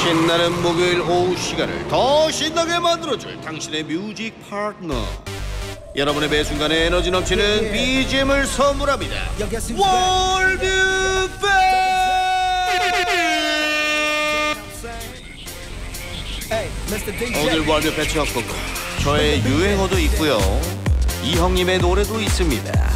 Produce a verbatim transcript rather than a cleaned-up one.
신나는 목요일 오후 시간을 더 신나게 만들어줄 당신의 뮤직 파트너, 여러분의 매 순간에 에너지 넘치는 비지엠을 선물합니다. 월뮤백. 오늘 월뮤백 첫 곡, 저의 유행어도 있고요, 이 형님의 노래도 있습니다.